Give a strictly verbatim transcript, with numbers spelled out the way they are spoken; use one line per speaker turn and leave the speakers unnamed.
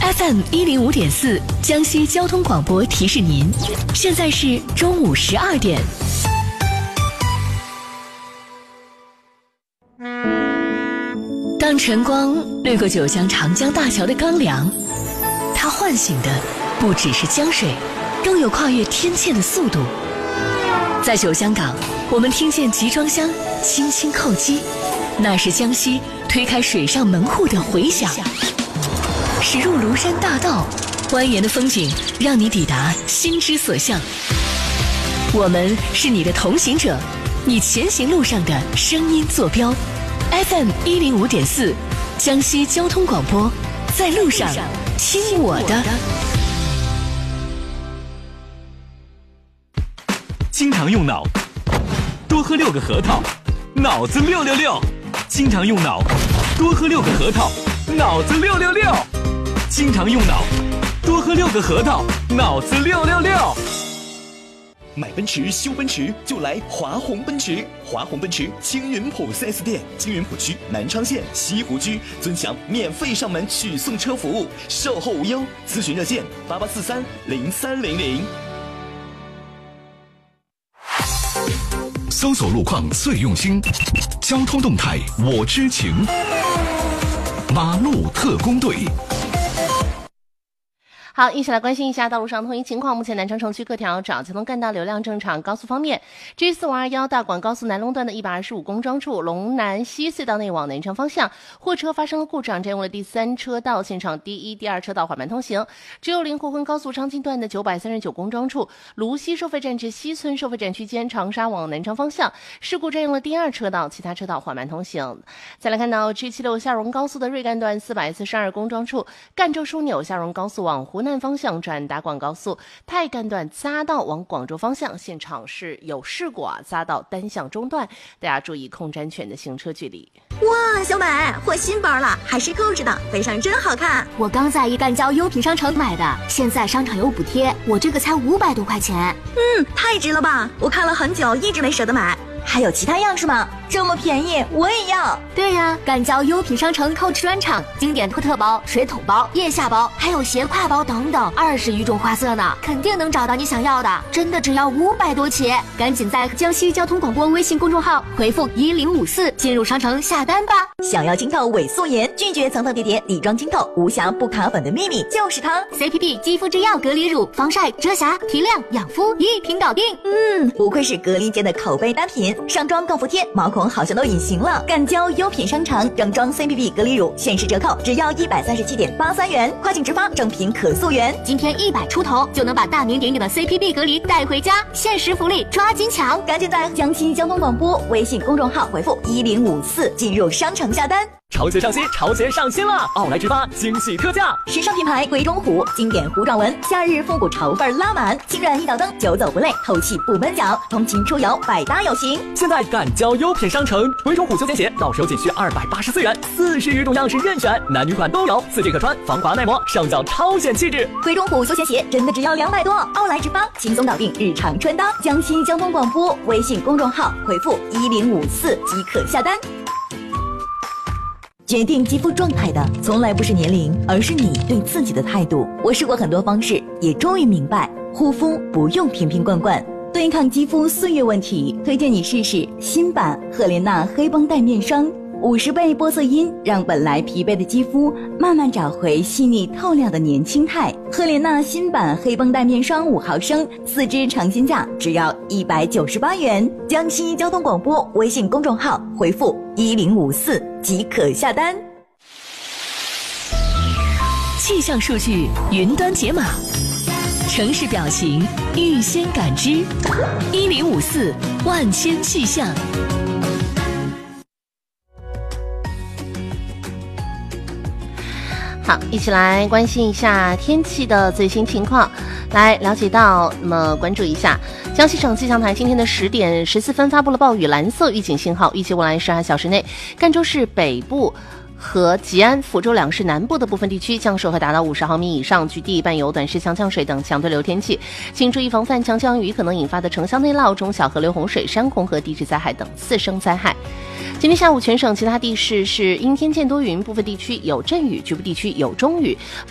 F M 一零五点四，江西交通广播提示您，现在是中午十二点。当晨光掠过九江长江大桥的钢梁，它唤醒的不只是江水，更有跨越天堑的速度。在九江港，我们听见集装箱轻轻叩击，那是江西推开水上门户的回响。驶入庐山大道，蜿蜒的风景让你抵达心之所向。我们是你的同行者，你前行路上的声音坐标。F M 一零五点四，江西交通广播，在路上听我的。
经常用脑，多喝六个核桃，脑子六六六。经常用脑，多喝六个核桃，脑子六六六。经常用脑，多喝六个核桃，脑子六六六。
买奔驰修奔驰就来华宏奔驰，华宏奔驰青云浦 四 S 店，青云浦区南昌县西湖区尊享免费上门取送车服务，售后无忧，咨询热线八八四三零三零零。
搜索路况最用心，交通动态我知情，马路特工队。
好，一起来关心一下道路上通行情况。目前南昌城区各条主要交通干道流量正常。高速方面 ，G 四五二一大广高速南龙段的一百二十五公庄处龙南西隧道内往南昌方向，货车发生了故障，占用了第三车道，现场第一、第二车道缓慢通行。只有灵湖昆高速昌津段的九百三十九公庄处芦西收费站至西村收费站区间，长沙往南昌方向，事故占用了第二车道，其他车道缓慢通行。再来看到 G 七六下荣高速的瑞干段四百四十二公庄处赣州枢纽下荣高速往湖南方向转达广高速太干段匝道往广州方向，现场是有事故啊，匝道单向中断，大家注意控制安全的行车距离。
哇，小美，换新包了，还是购置的，背上真好看。
我刚在一干交优品商城买的，现在商场有补贴，我这个才五百多块钱。
嗯，太值了吧！我看了很久，一直没舍得买。还有其他样式吗？这么便宜，我也要。
对呀，干交优品商城 Coach 专场，经典托特包、水桶包、腋下包，还有斜挎包等等，二十余种花色呢，肯定能找到你想要的。真的只要五百多起，赶紧在江西交通广播微信公众号回复一零五四进入商城下单吧。
想要清透伪素颜，拒绝层层叠叠底妆清透，无瑕不卡粉的秘密就是它
C P P 肌肤之钥隔离乳，防晒、遮瑕、提亮、养肤一瓶搞定。
嗯，不愧是隔离间的口碑单品，上妆更服帖，毛孔好像都隐形了。干胶优品商城整装 C P P 隔离乳限时折扣只要一百三十七点八三元，跨境直发，正品可溯源。
今天一百出头就能把大名鼎鼎的 C P P 隔离带回家，限时福利，抓紧抢！
赶紧在江西交通广播微信公众号回复一零五四进入商城下单。
潮鞋上新，潮鞋上新了！奥莱直发惊喜特价，
时尚品牌鬼冢虎经典弧状纹，夏日复古潮范拉满，轻软一脚蹬，久走不累，透气不闷脚，通勤出游百搭有型。
现在赶交优品商城，鬼冢虎休闲鞋到手仅需二百八十四元，四十余种样式任选，男女款都有，四季可穿，防滑耐磨，上脚超显气质。
鬼冢虎休闲鞋真的只要两百多，奥莱直发轻松搞定日常穿搭。江西交通广播微信公众号回复一零五四即可下单。决定肌肤状态的从来不是年龄，而是你对自己的态度。我试过很多方式，也终于明白，护肤不用瓶瓶罐罐，对抗肌肤岁月问题，推荐你试试新版赫莲娜黑绷带面霜，五十倍玻色因让本来疲惫的肌肤慢慢找回细腻透亮的年轻态。赫莲娜新版黑绷带面霜五毫升，四支尝鲜价只要一百九十八元。江西交通广播微信公众号回复一零五四即可下单。
气象数据云端解码，城市表情预先感知，一零五四万千气象。
好，一起来关心一下天气的最新情况。来了解到，那么关注一下江西省气象台今天的十点十四分发布了暴雨蓝色预警信号，预计未来十二小时内，赣州市北部和吉安、抚州两市南部的部分地区降水会达到五十毫米以上，局地伴有短时强降水等强对流天气，请注意防范强降雨可能引发的城乡内涝、中小河流洪水、山洪和地质灾害等次生灾害。今天下午全省其他地势是阴天见多云，部分地区有阵雨，局部地区有中雨。